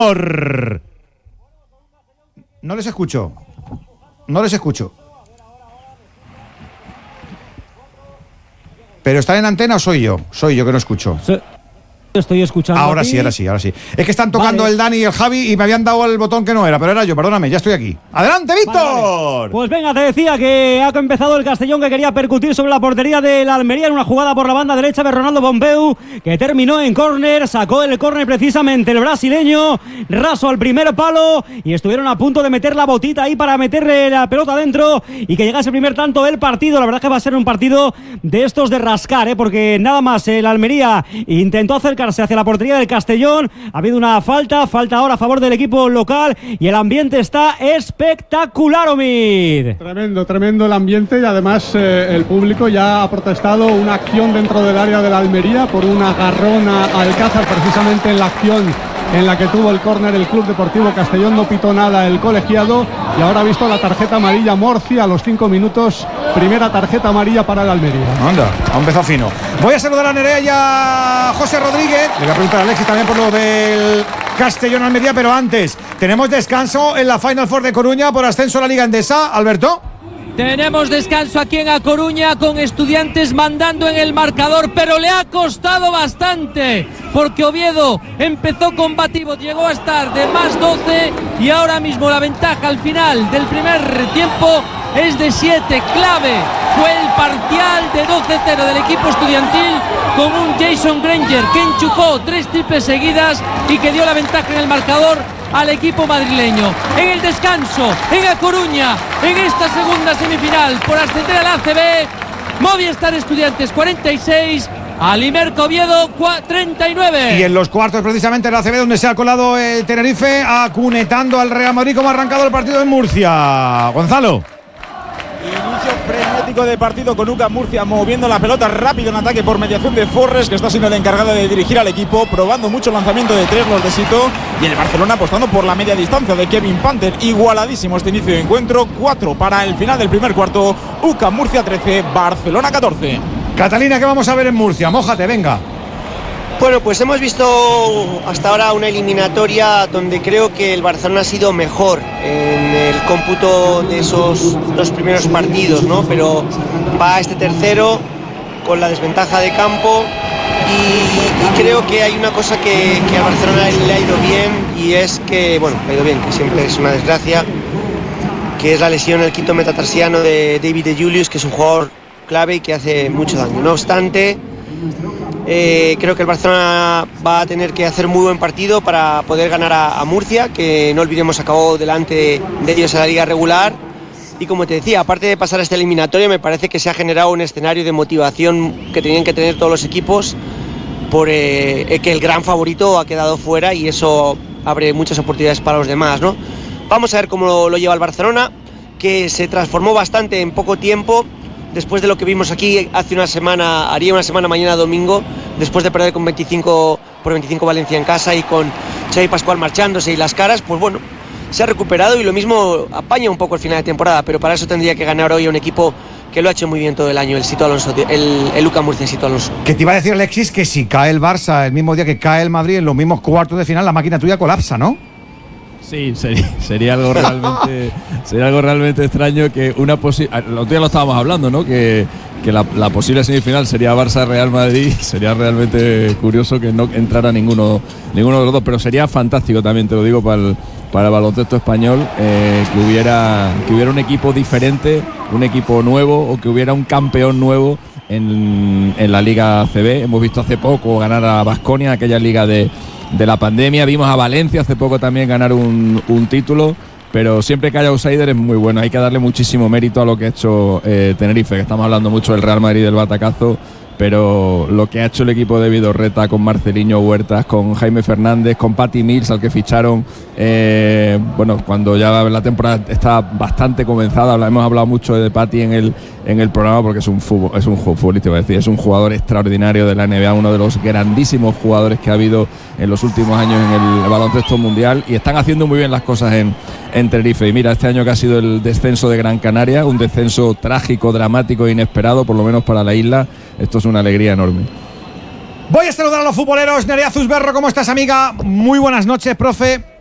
No les escucho. No les escucho. ¿Pero están en antena o soy yo? Soy yo que no escucho. Estoy escuchando. Ahora sí. Es que están tocando el Dani y el Javi y me habían dado el botón que no era, pero era yo, perdóname, ya estoy aquí. ¡Adelante, Víctor! Vale. Pues venga, te decía que ha empezado el Castellón, que quería percutir sobre la portería de la Almería en una jugada por la banda derecha de Ronaldo Pompeu, que terminó en córner, sacó el córner precisamente el brasileño, raso al primer palo, y estuvieron a punto de meter la botita ahí para meterle la pelota adentro y que llegase el primer tanto del partido. La verdad es que va a ser un partido de estos de rascar, porque nada más el Almería intentó acercarse hacia la portería del Castellón. Ha habido una falta ahora a favor del equipo local y el ambiente está espectacular, Omid. Tremendo el ambiente, y además el público ya ha protestado una acción dentro del área de la Almería por un agarrón a Alcázar, precisamente en la acción en la que tuvo el córner el Club Deportivo Castellón. No pitó nada el colegiado y ahora ha visto la tarjeta amarilla Morcia a los 5 minutos. Primera tarjeta amarilla para el Almería. Anda, ha empezado fino. Voy a saludar a Nerea y a José Rodríguez. Le voy a preguntar a Alexis también por lo del Castellón Almería, pero antes, tenemos descanso en la Final Four de Coruña por ascenso a la Liga Endesa. Alberto. Tenemos descanso aquí en A Coruña con Estudiantes mandando en el marcador, pero le ha costado bastante porque Oviedo empezó combativo, llegó a estar de más 12 y ahora mismo la ventaja al final del primer tiempo es de 7, clave. Fue el parcial de 12-0 del equipo estudiantil con un Jason Granger que enchufó 3 triples seguidas y que dio la ventaja en el marcador al equipo madrileño. En el descanso, en A Coruña, en esta segunda semifinal por ascender al ACB, Movistar Estudiantes 46, Alimerca Oviedo 39. Y en los cuartos precisamente el ACB, donde se ha colado el Tenerife, acunetando al Real Madrid. ¿Cómo ha arrancado el partido en Murcia? Gonzalo. Inicio frenético de partido con UCAM Murcia moviendo la pelota rápido en ataque por mediación de Forres, que está siendo el encargado de dirigir al equipo, probando mucho lanzamiento de 3 los de Sito, y el Barcelona apostando por la media distancia de Kevin Panther. Igualadísimo este inicio de encuentro, 4 para el final del primer cuarto. UCAM Murcia 13, Barcelona 14. Catalina, ¿qué vamos a ver en Murcia? Mójate, venga. Bueno, pues hemos visto hasta ahora una eliminatoria donde creo que el Barcelona ha sido mejor en el cómputo de esos 2 primeros partidos, ¿no? Pero va a este tercero con la desventaja de campo y creo que hay una cosa que a Barcelona le ha ido bien, y es que, bueno, le ha ido bien, que siempre es una desgracia, que es la lesión del quinto metatarsiano de David de Julius, que es un jugador clave y que hace mucho daño. No obstante, creo que el Barcelona va a tener que hacer muy buen partido para poder ganar a Murcia, que no olvidemos acabó delante de ellos en la liga regular. Y como te decía, aparte de pasar a esta eliminatoria, me parece que se ha generado un escenario de motivación que tenían que tener todos los equipos, por que el gran favorito ha quedado fuera, y eso abre muchas oportunidades para los demás, ¿no? Vamos a ver cómo lo lleva el Barcelona, que se transformó bastante en poco tiempo. Después de lo que vimos aquí hace una semana, haría una semana mañana domingo, después de perder con 25 Valencia en casa y con Xavi Pascual marchándose y las caras, pues bueno, se ha recuperado y lo mismo apaña un poco el final de temporada, pero para eso tendría que ganar hoy a un equipo que lo ha hecho muy bien todo el año, el Sito Alonso, el UCAM Murcia Sito Alonso. Que te iba a decir, Alexis, que si cae el Barça el mismo día que cae el Madrid en los mismos cuartos de final, la máquina tuya colapsa, ¿no? Sí, sería algo realmente extraño, que una el otro día lo estábamos hablando, ¿no? Que la posible semifinal sería Barça-Real Madrid. Sería realmente curioso que no entrara ninguno de los dos, pero sería fantástico también, te lo digo, para el baloncesto español, que hubiera un equipo diferente, un equipo nuevo, o que hubiera un campeón nuevo en la Liga ACB. Hemos visto hace poco ganar a Baskonia, aquella liga de la pandemia. Vimos a Valencia hace poco también ganar un título, pero siempre que haya outsider es muy bueno. Hay que darle muchísimo mérito a lo que ha hecho Tenerife, que estamos hablando mucho del Real Madrid, del batacazo, pero lo que ha hecho el equipo de Vidorreta con Marceliño Huertas, con Jaime Fernández, con Patty Mills, al que ficharon cuando ya la temporada está bastante comenzada. Hemos hablado mucho de Patty en el programa, porque es un futbolista, iba a decir, es un jugador extraordinario de la NBA, uno de los grandísimos jugadores que ha habido en los últimos años en el baloncesto mundial, y están haciendo muy bien las cosas en Tenerife. Y mira, este año que ha sido el descenso de Gran Canaria, un descenso trágico, dramático e inesperado, por lo menos para la isla, esto es una alegría enorme. Voy a saludar a los futboleros. Nerea Zusberro, ¿cómo estás, amiga? Muy buenas noches, profe.